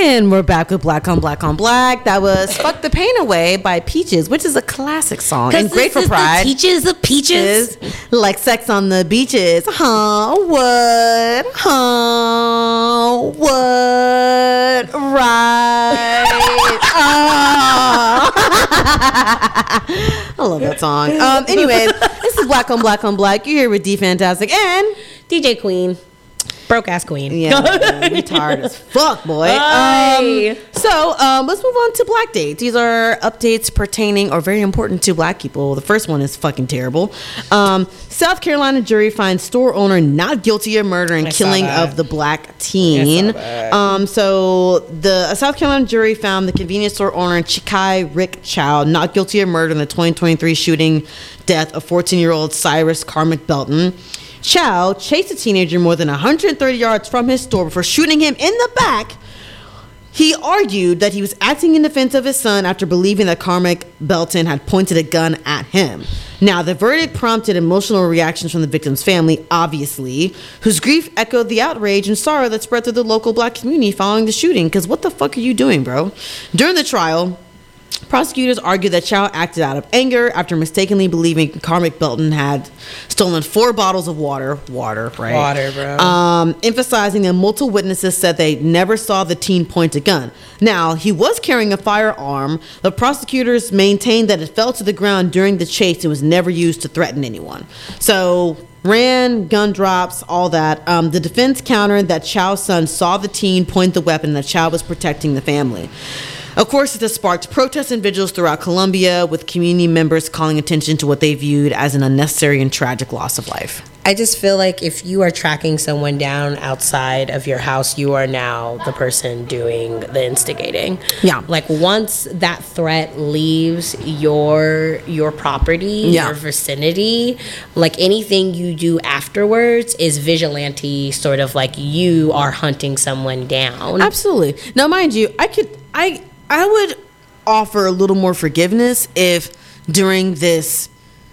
And we're back with Black on Black on Black. That was Fuck the Pain Away by Peaches, which is a classic song and great for Pride. Teaches the peaches. Like sex on the beaches. Huh, what? Huh, what? Right. Oh. I love that song. Anyway, this is Black on Black on Black. You're here with D Fantastic and DJ Queen. Broke ass queen. Yeah, man, we tired as fuck, boy. So let's move on to black dates. These are updates pertaining or very important to black people. The first one is fucking terrible. South Carolina jury finds store owner not guilty of murder and killing of the black teen. So the South Carolina jury found the convenience store owner Chikai Rick Chow not guilty of murder in the 2023 shooting death of 14-year-old Cyrus Carmick Belton. Chow chased a teenager more than 130 yards from his store before shooting him in the back. He argued that he was acting in defense of his son after believing that Carmick Belton had pointed a gun at him. Now, the verdict prompted emotional reactions from the victim's family, obviously, whose grief echoed the outrage and sorrow that spread through the local black community following the shooting. Because what the fuck are you doing, bro? During the trial, prosecutors argued that Chow acted out of anger after mistakenly believing Carmick Belton had stolen 4 bottles of water, right? Water, bro. Emphasizing that multiple witnesses said they never saw the teen point a gun. Now, he was carrying a firearm. The prosecutors maintained that it fell to the ground during the chase and was never used to threaten anyone. So, ran, gun drops, all that. The defense countered that Chow's son saw the teen point the weapon and that Chow was protecting the family. Of course, it has sparked protests and vigils throughout Colombia, with community members calling attention to what they viewed as an unnecessary and tragic loss of life. I just feel like if you are tracking someone down outside of your house, you are now the person doing the instigating. Yeah. Like once that threat leaves your property, your vicinity, like anything you do afterwards is vigilante, sort of like you are hunting someone down. Absolutely. Now, mind you, I would offer a little more forgiveness if during this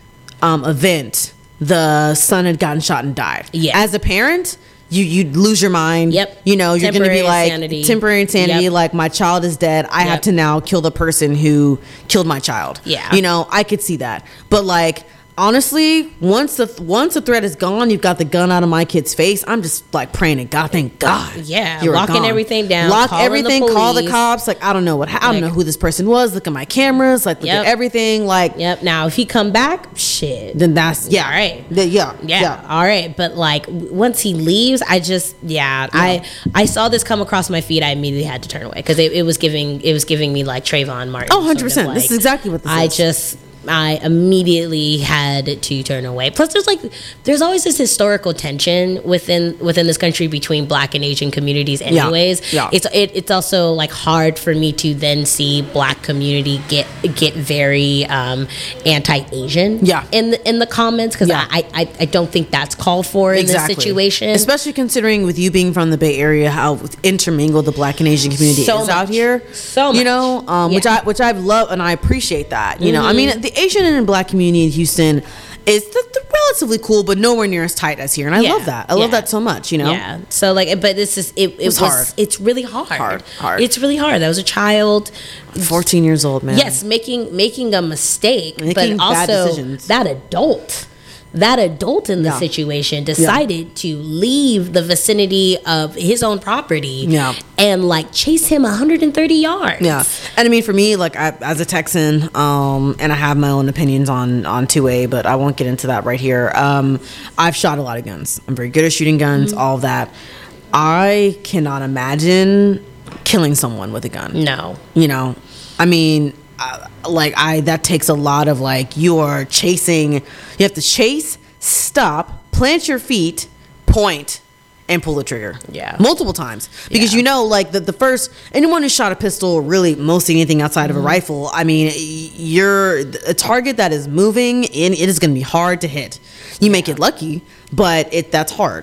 event the son had gotten shot and died. Yeah. As a parent, you'd lose your mind. Yep. You know, you're going to be like temporary insanity. Yep. Like, my child is dead. I have to now kill the person who killed my child. Yeah. You know, I could see that. But like, honestly, once the threat is gone, you've got the gun out of my kid's face. I'm just like praying to God, thank God. Yeah, locking everything down, lock everything, call the cops. Like, I don't know I don't know who this person was. Look at my cameras. Like, look at everything. Like, now if he come back, shit, then that's all right. All right. But like once he leaves, I just I saw this come across my feed. I immediately had to turn away because it was giving me like Trayvon Martin. Oh, 100%. Like, this is exactly what this is. I immediately had to turn away. Plus, there's always this historical tension within this country between Black and Asian communities. Anyways, it's also like hard for me to then see Black community get very anti-Asian. In the comments because I don't think that's called for in this situation. Especially considering with you being from the Bay Area, how intermingled the Black and Asian community is out here. So much. You know, which I've loved and I appreciate that. You know, I mean the Asian and Black community in Houston is relatively cool, but nowhere near as tight as here, and I love that. I love that so much, you know. Yeah. So like, but this is it was hard. It's really hard. It's really hard. That was a child, 14 years old, man. Yes, making a mistake, but also that adult in the situation decided to leave the vicinity of his own property and like chase him 130 yards. Yeah. And I mean, for me, like as a Texan, and I have my own opinions on 2A, but I won't get into that right here. I've shot a lot of guns. I'm very good at shooting guns, all of that. I cannot imagine killing someone with a gun. No. You know, I mean, that takes a lot of like, you have to chase, stop, plant your feet, point, and pull the trigger. Yeah. Multiple times. Because you know, like the first, anyone who shot a pistol, really mostly anything outside of a rifle, I mean, you're a target that is moving and it is going to be hard to hit. You may get lucky, but that's hard.